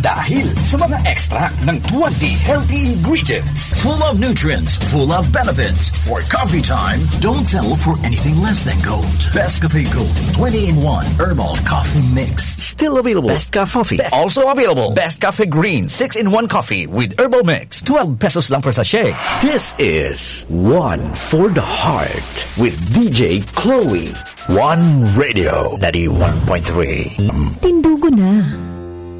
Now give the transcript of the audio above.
dahil sa mga extract ng 20 healthy ingredients. Full of nutrients, full of benefits. For coffee time, don't settle for anything less than gold. Best Cafe Gold 20-in-1 Herbal Coffee Mix. Still available. Best Coffee. Also available. Best Cafe Green 6-in-1 coffee with herbal mix. 12 pesos lang per sachet. This is One for the Heart with DJ Chloe. One Radio 91.3. Tindugo na.